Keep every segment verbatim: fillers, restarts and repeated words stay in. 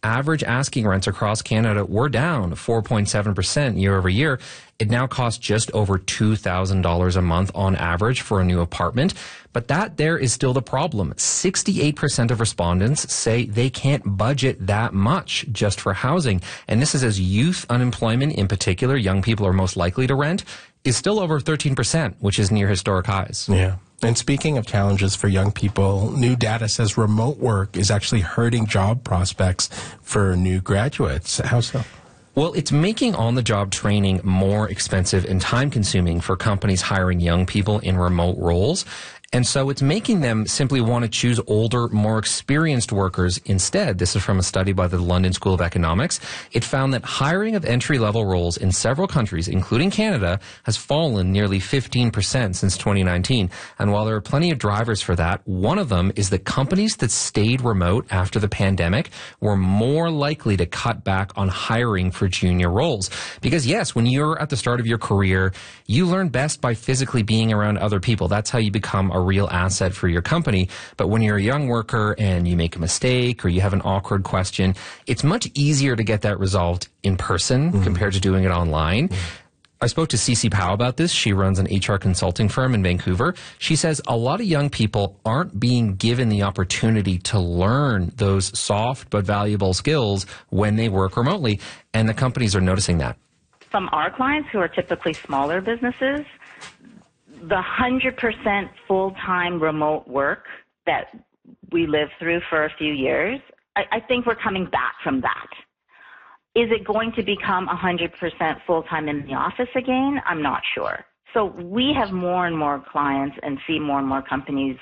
average asking rents across Canada were down four point seven percent year over year. It now costs just over two thousand dollars a month on average for a new apartment. But that there is still the problem. sixty-eight percent of respondents say they can't budget that much just for housing. And this is as youth unemployment, in particular, young people are most likely to rent, is still over thirteen percent, which is near historic highs. Yeah. And speaking of challenges for young people, new data says remote work is actually hurting job prospects for new graduates. How so? Well, it's making on-the-job training more expensive and time-consuming for companies hiring young people in remote roles. And so it's making them simply want to choose older, more experienced workers instead. This is from a study by the London School of Economics. It found that hiring of entry-level roles in several countries, including Canada, has fallen nearly fifteen percent since twenty nineteen. And while there are plenty of drivers for that, one of them is that companies that stayed remote after the pandemic were more likely to cut back on hiring for junior roles. Because yes, when you're at the start of your career, you learn best by physically being around other people. That's how you become a real asset for your company. But when you're a young worker and you make a mistake or you have an awkward question, it's much easier to get that resolved in person mm-hmm. compared to doing it online. Mm-hmm. I spoke to Cece Powell about this. She runs an H R consulting firm in Vancouver. She says a lot of young people aren't being given the opportunity to learn those soft but valuable skills when they work remotely, and the companies are noticing that. From our clients who are typically smaller businesses, the one hundred percent full-time remote work that we lived through for a few years, I, I think we're coming back from that. Is it going to become one hundred percent full-time in the office again? I'm not sure. So we have more and more clients and see more and more companies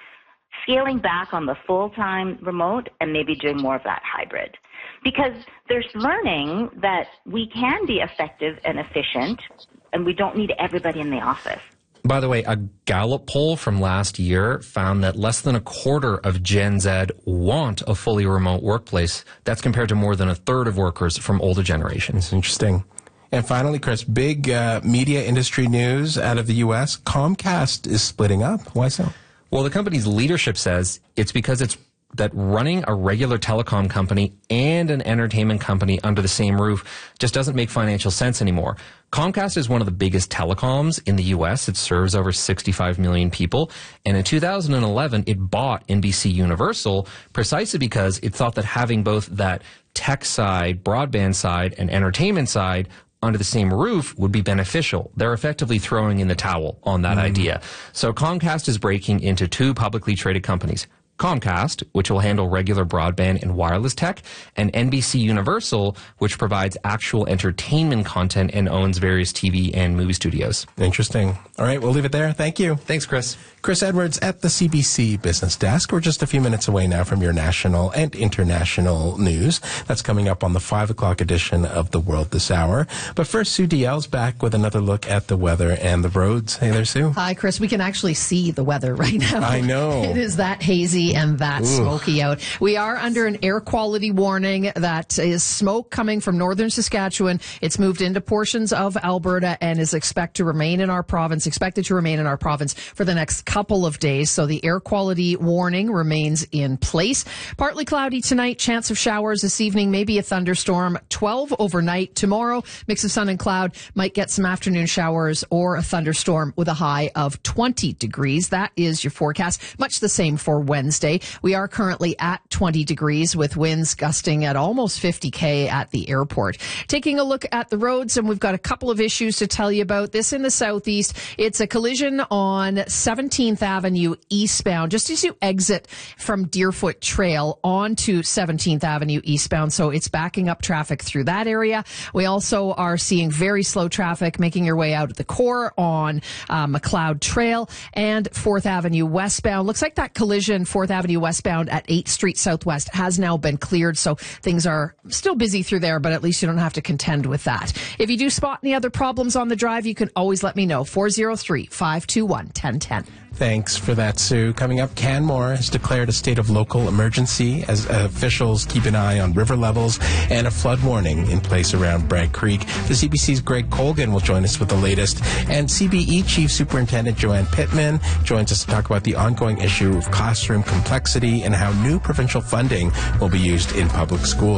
scaling back on the full-time remote and maybe doing more of that hybrid. Because there's learning that we can be effective and efficient, and we don't need everybody in the office. By the way, a Gallup poll from last year found that less than a quarter of Gen Z want a fully remote workplace. That's compared to more than a third of workers from older generations. It's interesting. And finally, Chris, big uh, media industry news out of the U S. Comcast is splitting up. Why so? Well, the company's leadership says it's because it's that running a regular telecom company and an entertainment company under the same roof just doesn't make financial sense anymore. Comcast is one of the biggest telecoms in the U S. It serves over sixty-five million people. And in two thousand eleven, it bought N B C Universal precisely because it thought that having both that tech side, broadband side, and entertainment side under the same roof would be beneficial. They're effectively throwing in the towel on that mm. idea. So Comcast is breaking into two publicly traded companies. Comcast, which will handle regular broadband and wireless tech, and N B C Universal, which provides actual entertainment content and owns various T V and movie studios. Interesting. All right, we'll leave it there. Thank you. Thanks, Chris. Chris Edwards at the C B C Business Desk. We're just a few minutes away now from your national and international news. That's coming up on the five o'clock edition of The World This Hour. But first, Sue Diel's back with another look at the weather and the roads. Hey there, Sue. Hi, Chris. We can actually see the weather right now. I know. It is that hazy and that Ooh. smoky out. We are under an air quality warning that is smoke coming from northern Saskatchewan. It's moved into portions of Alberta and is expected to remain in our province, expected to remain in our province for the next couple of days. So the air quality warning remains in place. Partly cloudy tonight, chance of showers this evening, maybe a thunderstorm. twelve overnight. Tomorrow, mix of sun and cloud, might get some afternoon showers or a thunderstorm with a high of twenty degrees. That is your forecast. Much the same for Wednesday. We are currently at twenty degrees with winds gusting at almost fifty K at the airport. Taking a look at the roads, and we've got a couple of issues to tell you about. This in the southeast, it's a collision on seventeenth Avenue eastbound, just as you exit from Deerfoot Trail onto seventeenth Avenue eastbound. So it's backing up traffic through that area. We also are seeing very slow traffic making your way out of the core on uh, McLeod Trail and fourth Avenue westbound. Looks like that collision, fourth Avenue westbound at eighth Street Southwest, has now been cleared. So things are still busy through there, but at least you don't have to contend with that. If you do spot any other problems on the drive, you can always let me know. four oh three, five two one, one oh one oh. Thanks for that, Sue. Coming up, Canmore has declared a state of local emergency as officials keep an eye on river levels and a flood warning in place around Bragg Creek. The C B C's Greg Colgan will join us with the latest. And C B E Chief Superintendent Joanne Pittman joins us to talk about the ongoing issue of classroom complexity and how new provincial funding will be used in public schools.